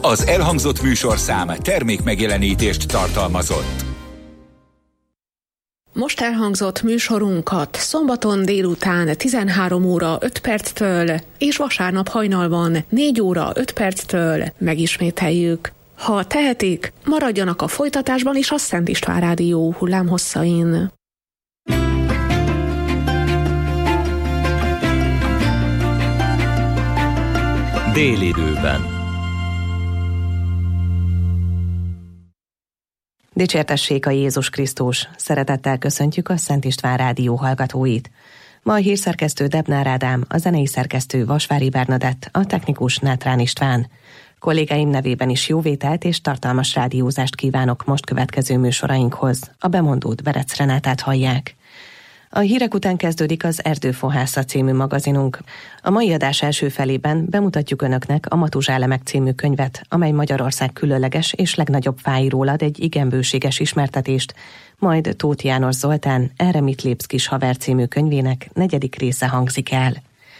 Az elhangzott műsorszám termékmegjelenítést tartalmazott. Most elhangzott műsorunkat szombaton délután 13 óra 5 perctől és vasárnap hajnalban 4 óra 5 perctől megismételjük. Ha tehetik, maradjanak a folytatásban is a Szent István Rádió hullámhosszain. Délidőben. Dicsértessék a Jézus Krisztus! Szeretettel köszöntjük a Szent István Rádió hallgatóit. Ma a hírszerkesztő Debnár Ádám, a zenei szerkesztő Vasvári Bernadett, a technikus Nátrán István. Kollégáim nevében is jóvételt és tartalmas rádiózást kívánok most következő műsorainkhoz. A bemondót Berec Renátát hallják. A hírek után kezdődik az Erdőfohásza című magazinunk. A mai adás első felében bemutatjuk önöknek a Matuzsálemek című könyvet, amely Magyarország különleges és legnagyobb fáiról ad egy igen bőséges ismertetést, majd Tóth János Zoltán Erre mit lépsz kis haver című könyvének 4. része hangzik el.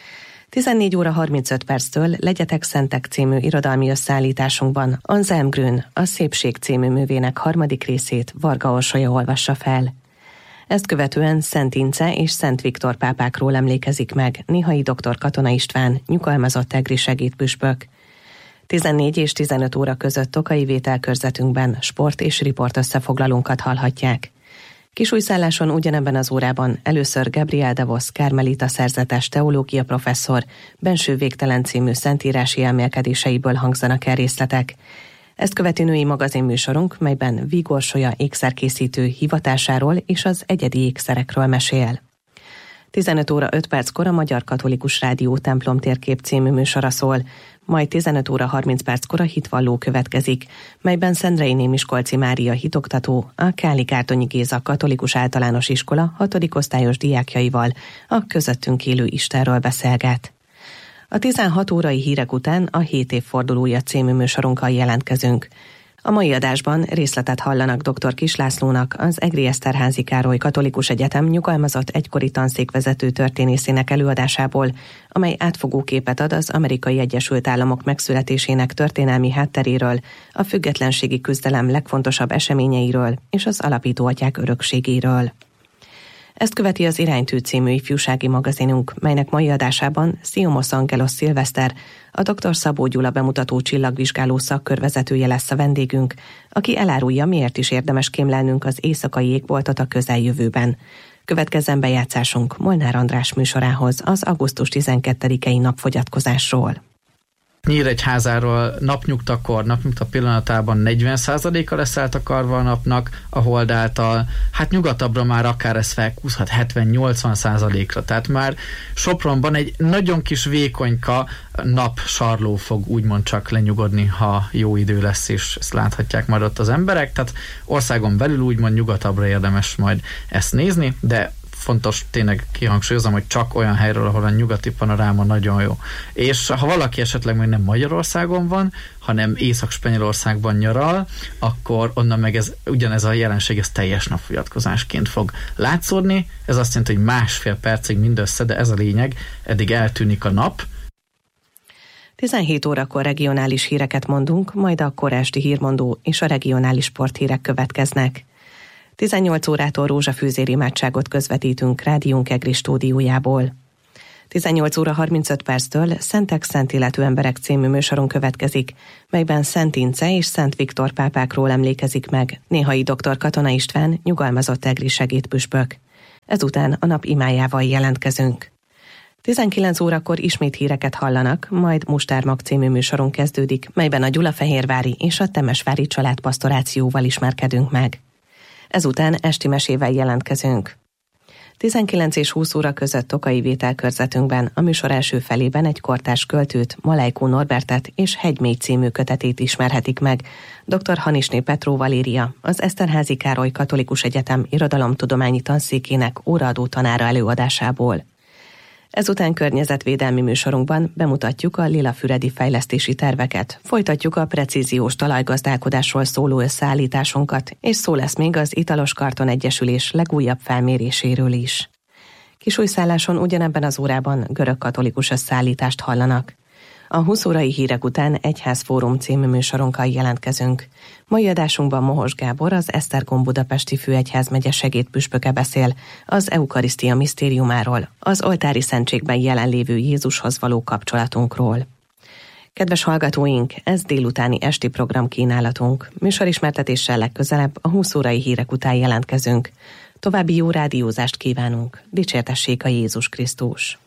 14 óra 35 perctől Legyetek Szentek című irodalmi összeállításunkban Anselm Grün, a Szépség című művének 3. részét Varga Orsolya olvassa fel. Ezt követően Szent Ince és Szent Viktor pápákról emlékezik meg Néhai dr. Katona István, nyugalmazott egri segédpüspök. 14 és 15 óra között Tokai vételkörzetünkben sport és riport összefoglalónkat hallhatják. Kisújszálláson ugyanebben az órában először Gabriel de Vos Kármelita szerzetes teológia professzor Benső végtelen című szentírási elmélkedéseiből hangzanak el részletek. Ezt követő női magazinműsorunk, melyben Víg Orsolya ékszerkészítő hivatásáról és az egyedi ékszerekről mesél. 15 óra 5 perckor a Magyar Katolikus Rádió Templom térkép című műsora szól, majd 15 óra 30 perckor a Hitvalló következik, melyben Szendrei Miskolci Mária hitoktató, a Káli Kárdonyi Géza Katolikus Általános Iskola 6. osztályos diákjaival a közöttünk élő Istenről beszélget. A 16 órai hírek után a 7 évfordulója című műsorunkkal jelentkezünk. A mai adásban részletet hallanak dr. Kiss Lászlónak, az Egri Eszterházy Károly Katolikus Egyetem nyugalmazott egykori tanszékvezető történészének előadásából, amely átfogó képet ad az Amerikai Egyesült Államok megszületésének történelmi hátteréről, a függetlenségi küzdelem legfontosabb eseményeiről és az alapító atyák örökségéről. Ezt követi az Iránytű című ifjúsági magazinunk, melynek mai adásában Sziomos Angelos Szilveszter, a dr. Szabó Gyula bemutató csillagvizsgáló szakkörvezetője lesz a vendégünk, aki elárulja, miért is érdemes kémlelnünk az éjszakai égboltot a közeljövőben. Következzen bejátszásunk Molnár András műsorához az augusztus 12-i napfogyatkozásról. Nyíregyházáról napnyugtakor, napnyugta pillanatában 40%-a lesz eltakarva a napnak a hold által, hát nyugatabbra már akár ez felkúszhat 70-80%-ra, tehát már Sopronban egy nagyon kis vékonyka napsarló fog úgymond csak lenyugodni, ha jó idő lesz, és ezt láthatják majd ott az emberek, tehát országon belül úgymond nyugatabbra érdemes majd ezt nézni, de fontos tényleg kihangsúlyozom, hogy csak olyan helyről, ahol a nyugati panoráma nagyon jó. És ha valaki esetleg még nem Magyarországon van, hanem Észak-Spanyolországban nyaral, akkor onnan meg ugyanez a jelenség, ez teljes napfogyatkozásként fog látszódni. Ez azt jelenti, hogy 1,5 percig mindössze, de ez a lényeg, eddig eltűnik a nap. 17 órakor regionális híreket mondunk, majd a korásti hírmondó és a regionális sporthírek következnek. 18 órától rózsafűzér imádságot közvetítünk rádiónk egri stúdiójából. 18 óra 35 perctől Szentek Szent Életű Emberek című műsorunk következik, melyben Szent Ince és Szent Viktor pápákról emlékezik meg Néhai dr. Katona István, nyugalmazott egri segédpüspök. Ezután a nap imájával jelentkezünk. 19 órakor ismét híreket hallanak, majd Mustármag című műsorunk kezdődik, melyben a gyulafehérvári és a temesvári családpastorációval ismerkedünk meg. Ezután esti mesével jelentkezünk. 19 és 20 óra között Tokai vételkörzetünkben a műsor első felében egy kortárs költőt, Malejkó Norbertet és Hegymély című kötetét ismerhetik meg dr. Hanisné Petró Valéria, az Eszterházy Károly Katolikus Egyetem irodalomtudományi tanszékének óraadó tanára előadásából. Ezután környezetvédelmi műsorunkban bemutatjuk a lilafüredi fejlesztési terveket, folytatjuk a precíziós talajgazdálkodásról szóló összeállításunkat, és szó lesz még az Italos Karton Egyesülés legújabb felméréséről is. Kisújszálláson ugyanebben az órában görög katolikus összeállítást hallanak. A 20 órai hírek után Egyházfórum című műsorunkkal jelentkezünk. Mai adásunkban Mohos Gábor, az Esztergom budapesti főegyházmegye segédpüspöke beszél az eukarisztia misztériumáról, az oltári szentségben jelenlévő Jézushoz való kapcsolatunkról. Kedves hallgatóink, ez délutáni esti programkínálatunk. Műsorismertetéssel legközelebb a 20 órai hírek után jelentkezünk. További jó rádiózást kívánunk. Dicsértessék a Jézus Krisztus!